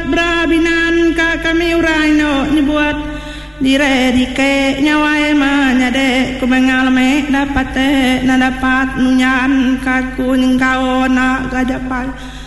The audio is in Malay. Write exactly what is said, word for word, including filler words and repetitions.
brabinan ka kami urai no nyebut dire dike nyawai manyade kumengalme dapat na dapat nunyan kaku nyengkao na gajapai